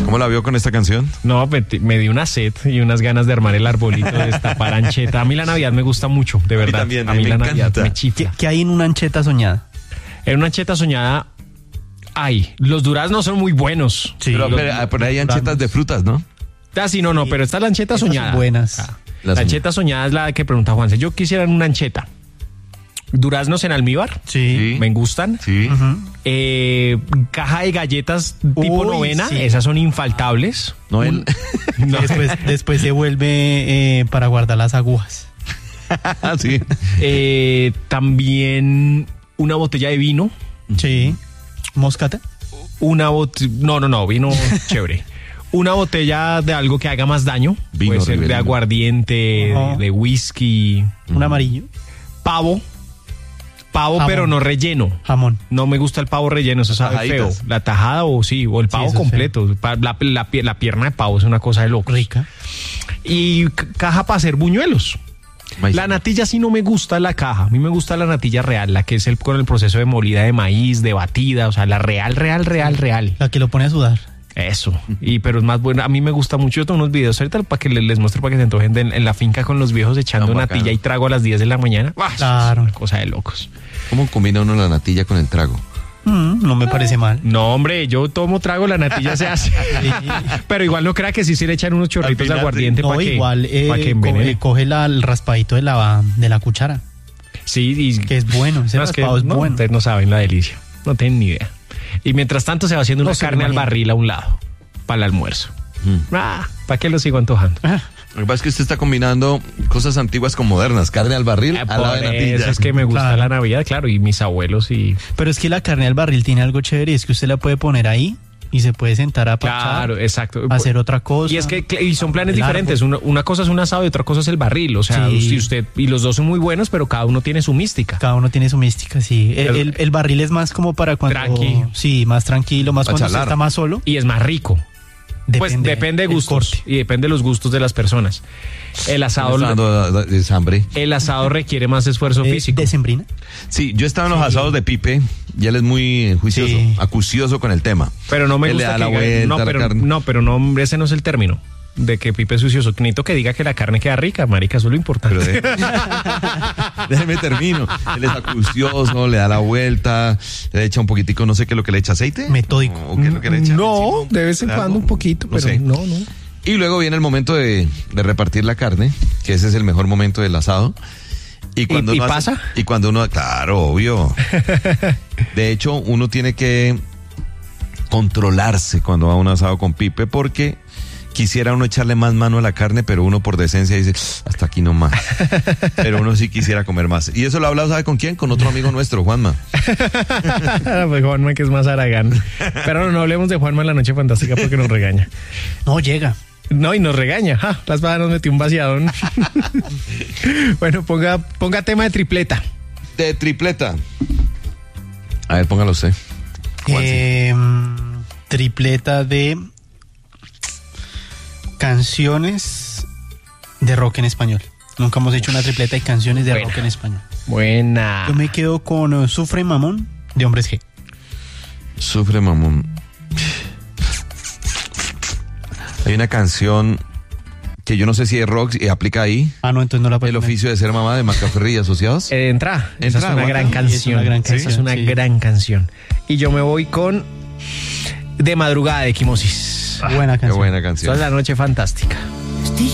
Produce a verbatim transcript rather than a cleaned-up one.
¿Cómo la vio con esta canción? No, me, me di una sed y unas ganas de armar el arbolito, de destapar ancheta. A mí la Navidad me gusta mucho, de verdad. A mí también, a mí, me la encanta. Navidad me chifla. ¿Qué, ¿Qué hay en una ancheta soñada? En una ancheta soñada, ay, los duraznos son muy buenos. Sí, pero, los- pero, pero hay anchetas de frutas, ¿no? Ah, sí, no, no, pero esta es la ancheta Esas son soñada. buenas. Ah, La la soñada. ancheta soñada es la que pregunta Juanse. Yo quisiera una ancheta. Duraznos en almíbar. Sí. Sí. Me gustan. Sí. Ujú. Eh, caja de galletas tipo Uy, novena. sí. Esas son infaltables. No, el... No. Después, después se vuelve eh, para guardar las agujas. sí. Eh, también una botella de vino. Sí. Moscata. Una botella. No, no, no, vino chévere. Una botella de algo que haga más daño. Vino Puede ser de Riverino. aguardiente, Ajá. de, de whisky. Un amarillo. Pavo. Pavo, Jamón. pero no relleno. Jamón. No me gusta el pavo relleno, eso sabe feo. Tajaditas. La tajada o sí, o el pavo eso es completo. Pa- La, la, pie- la pierna de pavo es una cosa de locos. Rica. Y c- caja para hacer buñuelos. Maíz. La natilla sí no me gusta la caja. A mí me gusta la natilla real, la que es el con el proceso de molida de maíz, de batida, o sea, la real, real, real, real. La que lo pone a sudar. Eso. Y pero es más buena. A mí me gusta mucho. Yo tengo unos videos ahorita para que les, les muestre para que se antojen de- en, en la finca con los viejos echando Tan natilla bacano. y trago a las diez de la mañana. ¡Ah! Eso Claro. es una cosa de locos. ¿Cómo combina uno la natilla con el trago? Mm, no me parece mal. No, hombre, yo tomo trago, la natilla se hace. Pero igual no crea que sí se le echan unos chorritos Al final, de aguardiente No, para que, igual eh, pa' que co- envenene. eh, coge la- el raspadito de la, de la cuchara. Sí, y Que es bueno. Ese no, es que raspado es no, bueno. ustedes no saben la delicia. No tienen ni idea. Y mientras tanto se va haciendo No una se lo carne al imagino. barril a un lado para el almuerzo. Ah, ¿para qué lo sigo antojando? Ah, Lo que pasa es que usted está combinando cosas antiguas con modernas. Carne al barril Eh, al lado por de natilla. eso es que me gusta Claro. la Navidad, claro, y mis abuelos y... Pero es que la carne al barril tiene algo chévere. Es que usted la puede poner ahí y se puede sentar a parchar, Claro, exacto. hacer otra cosa. Y es que cl- y son planes El diferentes. árbol. Una, una cosa es un asado y otra cosa es el barril. O sea, Sí. si usted y los dos son muy buenos, pero cada uno tiene su mística. Cada uno tiene su mística, sí. El, El- el- el barril es más como para cuando... Tranqui. Sí, más tranquilo, más Pa' cuando usted charlar. está más solo. Y es más rico. Pues depende de el gustos corte. y depende de los gustos de las personas. El Me asado, está dando es hambre. el asado requiere más esfuerzo Eh, físico. ¿Decembrina? Sí, yo estaba en los asados de Pipe y él es muy juicioso, Sí. acucioso con el tema. Pero no me Él le gusta da que la diga- vuelta no, a la pero carne. no, pero no, hombre, ese no es el término de que Pipe es sucioso. Necesito que diga que la carne queda rica, marica, eso es lo importante. Pero de- déjeme termino. Él es acucioso, le da la vuelta, le echa un poquitico, no sé qué es lo que le echa, aceite. Metódico. ¿O qué es lo que le echa? No, Encima, de vez en algo, cuando un poquito, no pero sé. no, no. Y luego viene el momento de, de repartir la carne, que ese es el mejor momento del asado. Y cuando y uno hace- pasa? y cuando uno, claro, obvio. De hecho, uno tiene que controlarse cuando va a un asado con Pipe, porque quisiera uno echarle más mano a la carne, pero uno por decencia dice, hasta aquí no más. Pero uno sí quisiera comer más. Y eso lo ha hablado, ¿sabe con quién? Con otro amigo nuestro, Juanma. Pues Juanma, que es más Aragán. Pero no, no hablemos de Juanma en la noche fantástica porque nos regaña. No, llega. No, y nos regaña. Ja, las bajas nos metió un vaciadón. Bueno, ponga, ponga tema de tripleta. De tripleta. A ver, póngalo usted. Juanse. Eh, tripleta de canciones de rock en español. Nunca hemos hecho una tripleta de canciones de Buena. rock en español. Buena. Yo me quedo con uh, Sufre Mamón de Hombres G. Sufre mamón. Hay una canción que yo no sé si es rock y aplica ahí. Ah, no, entonces no la puedo El poner. oficio de ser mamá de Macaferri y Asociados. Eh, entra. Esa Entra, es una aguanta. gran Sí, canción. es una gran Esa es canción, una sí. gran canción. Y yo me voy con De Madrugada de Equimosis. Buena Qué canción. buena Toda canción. la noche fantástica.